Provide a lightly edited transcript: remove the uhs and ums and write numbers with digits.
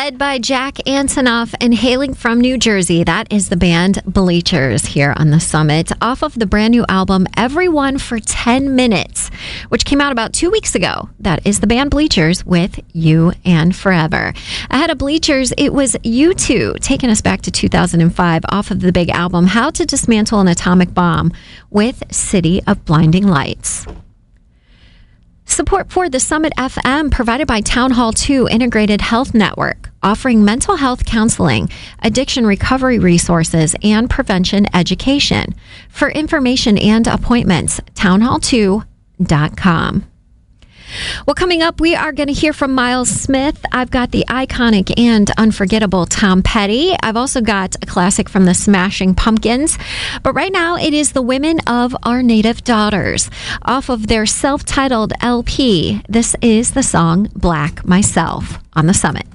Led by Jack Antonoff and hailing from New Jersey, that is the band Bleachers here on the Summit, off of the brand new album Everyone for 10 Minutes, which came out about 2 weeks ago. That is the band Bleachers with You and Forever. Ahead of Bleachers, it was U2 taking us back to 2005 off of the big album How to Dismantle an Atomic Bomb with City of Blinding Lights. Support for the Summit FM provided by Town Hall 2 Integrated Health Network, offering mental health counseling, addiction recovery resources, and prevention education. For information and appointments, townhall2.com. Well, coming up, we are going to hear from Miles Smith. I've got the iconic and unforgettable Tom Petty. I've also got a classic from the Smashing Pumpkins. But right now, it is the Women of Our Native Daughters. Off of their self-titled LP, this is the song Black Myself on the Summit.